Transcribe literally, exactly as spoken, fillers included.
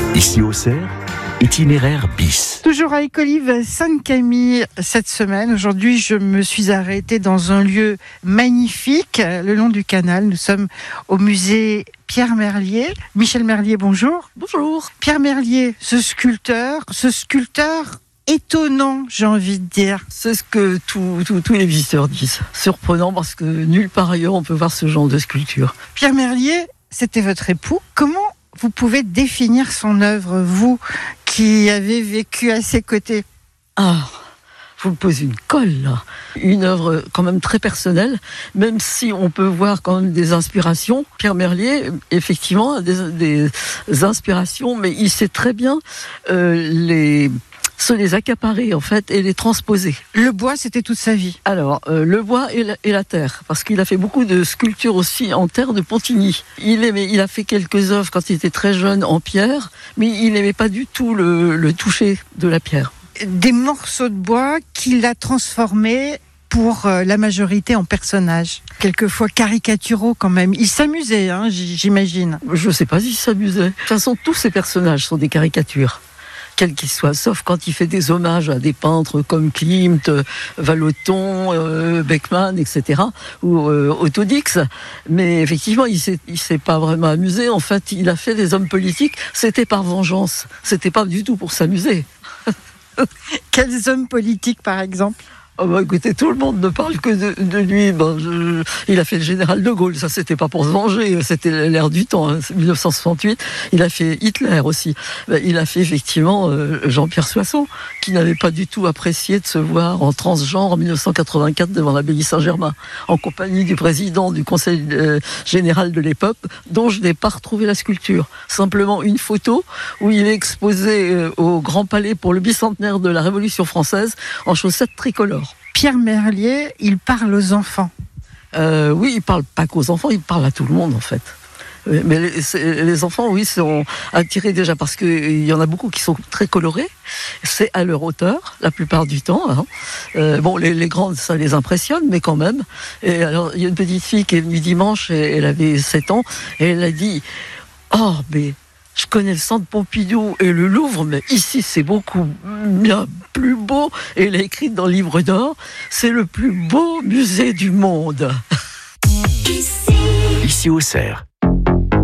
Ici au Cerf, itinéraire bis. Toujours à Écolives Sainte-Camille cette semaine. Aujourd'hui, je me suis arrêtée dans un lieu magnifique, le long du canal. Nous sommes au musée Pierre Merlier. Michel Merlier, bonjour. Bonjour. Pierre Merlier, ce sculpteur, ce sculpteur étonnant, j'ai envie de dire. C'est ce que tous tout, tous les visiteurs disent. Surprenant parce que nulle part ailleurs on peut voir ce genre de sculpture. Pierre Merlier, c'était votre époux. Comment vous pouvez définir son œuvre, vous qui avez vécu à ses côtés? Ah, vous me posez une colle là. Une œuvre quand même très personnelle, même si on peut voir quand même des inspirations. Pierre Merlier, effectivement, a des, des inspirations, mais il sait très bien euh, les... se les accaparer en fait et les transposer. Le bois, c'était toute sa vie. Alors, euh, le bois et la, et la terre, parce qu'il a fait beaucoup de sculptures aussi en terre de Pontigny. Il aimait, il a fait quelques œuvres quand il était très jeune en pierre, mais il n'aimait pas du tout le, le toucher de la pierre. Des morceaux de bois qu'il a transformés pour la majorité en personnages, quelquefois caricaturaux quand même. Il s'amusait, hein, j'imagine. Je ne sais pas s'il s'amusait. De toute façon, tous ces personnages sont des caricatures. Quel qu'il soit, sauf quand il fait des hommages à des peintres comme Klimt, Vallotton, euh, Beckmann, et cetera, ou euh, Autodix. Mais effectivement, il s'est, il s'est pas vraiment amusé. En fait, il a fait des hommes politiques. C'était par vengeance. C'était pas du tout pour s'amuser. Quels hommes politiques, par exemple ? Oh bah écoutez, tout le monde ne parle que de, de lui. Ben, je, il a fait le général de Gaulle, ça c'était pas pour se venger, c'était l'ère du temps, hein, dix-neuf cent soixante-huit. Il a fait Hitler aussi. Ben, il a fait effectivement euh, Jean-Pierre Soissons, qui n'avait pas du tout apprécié de se voir en transgenre en dix-neuf cent quatre-vingt-quatre devant l'abbaye Saint-Germain, en compagnie du président du conseil euh, général de l'époque, dont je n'ai pas retrouvé la sculpture. Simplement une photo où il est exposé euh, au Grand Palais pour le bicentenaire de la Révolution française en chaussettes tricolores. Pierre Merlier, il parle aux enfants. Euh, oui, il parle pas qu'aux enfants, il parle à tout le monde en fait. Mais les, les enfants, oui, sont attirés déjà parce qu'il y en a beaucoup qui sont très colorés. C'est à leur hauteur, la plupart du temps. Hein. Euh, bon, les, les grandes, ça les impressionne, mais quand même. Et alors, il y a une petite fille qui est venue dimanche, et elle avait sept ans, et elle a dit « Oh, mais... je connais le centre Pompidou et le Louvre, mais ici c'est beaucoup bien plus beau. » Et elle a écrit dans le livre d'or, c'est le plus beau musée du monde. Ici au Cerf.